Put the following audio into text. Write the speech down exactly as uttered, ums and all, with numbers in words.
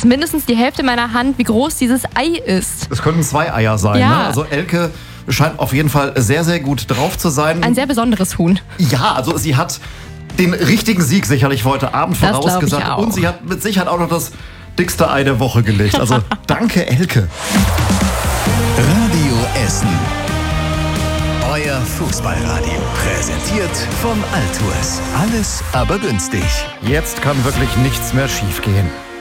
ist mindestens die Hälfte meiner Hand, wie groß dieses Ei ist. Es könnten zwei Eier sein. Ja. Ne? Also Elke scheint auf jeden Fall sehr, sehr gut drauf zu sein. Ein sehr besonderes Huhn. Ja, also sie hat den richtigen Sieg sicherlich für heute Abend Das glaub ich vorausgesagt. auch. Und sie hat mit Sicherheit auch noch das dickste Ei der Woche gelegt. Also danke, Elke. Radio Essen. Euer Fußballradio. Präsentiert von Altours. Alles aber günstig. Jetzt kann wirklich nichts mehr schiefgehen.